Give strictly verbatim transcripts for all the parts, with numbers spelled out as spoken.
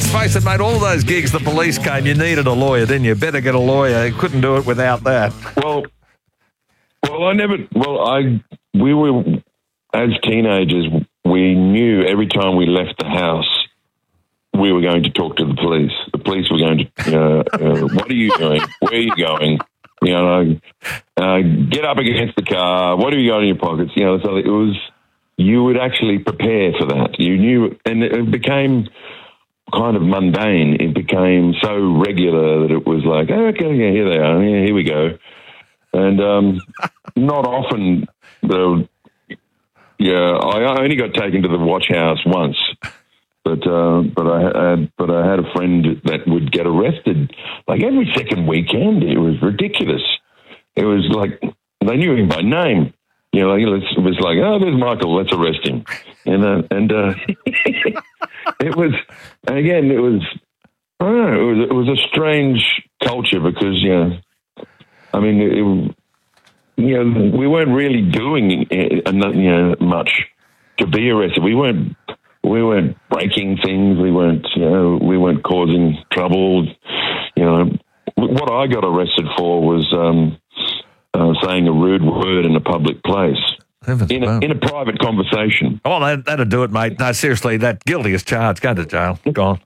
let's face it, mate, all those gigs the police came, you needed a lawyer, didn't you? Better get a lawyer. You couldn't do it without that. Well, well, I never, well, I, we were, as teenagers, we knew every time we left the house, we were going to talk to the police. The police were going to, uh, uh, what are you doing? Where are you going? You know, uh, get up against the car. What have you got in your pockets? You know, so it was, you would actually prepare for that. You knew, and it became kind of mundane. It became so regular that it was like, oh, okay, yeah, here they are. Yeah, here we go. And um, not often, the, yeah, I only got taken to the watch house once. But uh, but I had but I had a friend that would get arrested like every second weekend. It was ridiculous. It was like they knew him by name. You know, like, it was like, oh, there's Michael. Let's arrest him. And uh, and uh, it was again. It was I don't know. It was it was a strange culture because you know, I mean, it, you know, we weren't really doing uh, you know much to be arrested. We weren't. We weren't breaking things. We weren't, you know, we weren't causing trouble. You know, what I got arrested for was um, uh, saying a rude word in a public place, in a, in a private conversation. Oh, that, that'd do it, mate. No, seriously, that guilty as charged. Go to jail. Gone.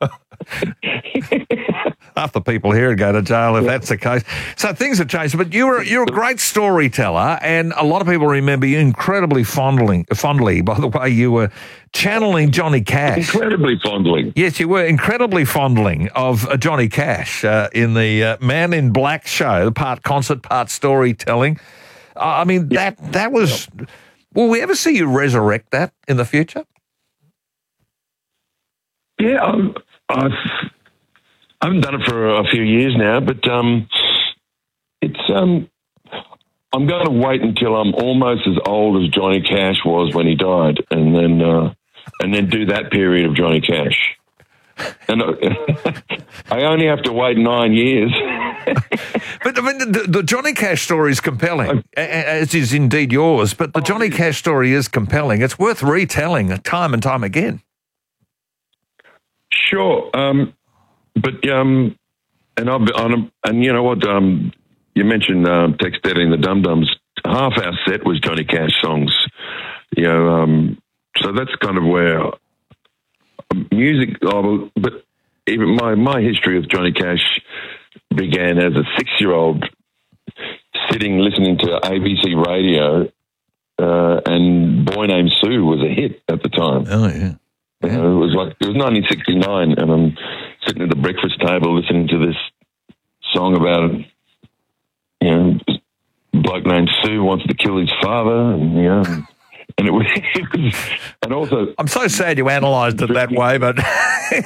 Half the people here would go to jail if that's the case. So things have changed, but you're you're a great storyteller, and a lot of people remember you incredibly fondly, fondly. By the way, you were channeling Johnny Cash. Incredibly fondling. Yes, you were incredibly fondling of uh, Johnny Cash uh, in the uh, Man in Black show, part concert, part storytelling. Uh, I mean, that that was. Will we ever see you resurrect that in the future? Yeah, um, I've. I haven't done it for a few years now, but um, it's. Um, I'm going to wait until I'm almost as old as Johnny Cash was when he died, and then uh, and then do that period of Johnny Cash. And I, I only have to wait nine years. But I mean, the, the Johnny Cash story is compelling, as is indeed yours. But the Johnny Cash story is compelling. It's worth retelling time and time again. Sure. Um, But um, and I've on and you know what um, you mentioned um, Tex Dead and the Dum Dums. Half our set was Johnny Cash songs, you know. Um, so that's kind of where music. Oh, but even my my history with Johnny Cash began as a six-year-old sitting listening to A B C radio, uh, and Boy Named Sue was a hit at the time. Oh yeah. Yeah. Uh, it was like it was nineteen sixty-nine, and I'm sitting at the breakfast table listening to this song about, you know, a bloke named Sue wants to kill his father, and you know, and it was, it was and also I'm so sad you analysed it that way, but